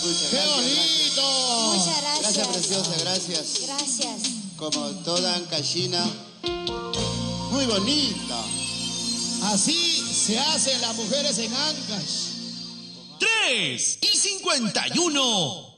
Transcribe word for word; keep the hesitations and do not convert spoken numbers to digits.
Muchas ¡Qué gracias, bonito! Muchas gracias. Gracias, preciosa, gracias. Gracias. Como toda ancallina. Muy bonita. Así se hacen las mujeres en Ancash. tres y cincuenta y uno.